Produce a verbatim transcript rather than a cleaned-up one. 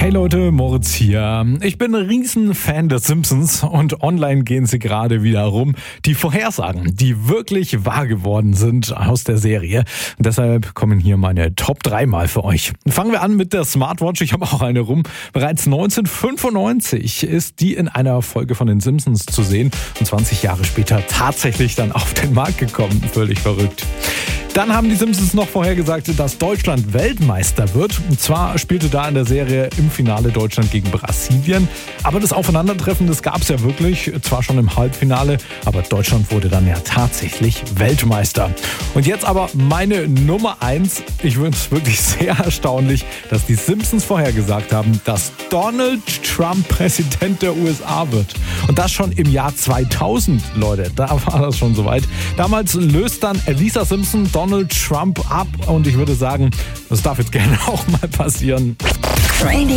Hey Leute, Moritz hier. Ich bin ein Riesenfan der Simpsons und online gehen sie gerade wieder rum. Die Vorhersagen, die wirklich wahr geworden sind aus der Serie. Und deshalb kommen hier meine Top drei mal für euch. Fangen wir an mit der Smartwatch. Ich habe auch eine rum. Bereits neunzehnhundertfünfundneunzig ist die in einer Folge von den Simpsons zu sehen und zwanzig Jahre später tatsächlich dann auf den Markt gekommen. Völlig verrückt. Dann haben die Simpsons noch vorhergesagt, dass Deutschland Weltmeister wird. Und zwar spielte da in der Serie im Finale Deutschland gegen Brasilien. Aber das Aufeinandertreffen, das gab es ja wirklich, zwar schon im Halbfinale, aber Deutschland wurde dann ja tatsächlich Weltmeister. Und jetzt aber meine Nummer eins. Ich finde es wirklich sehr erstaunlich, dass die Simpsons vorhergesagt haben, dass Donald Trump Präsident der U S A wird. Und das schon im Jahr zweitausend, Leute. Da war das schon soweit. Damals löst dann Lisa Simpson Donald Trump ab und ich würde sagen, das darf jetzt gerne auch mal passieren.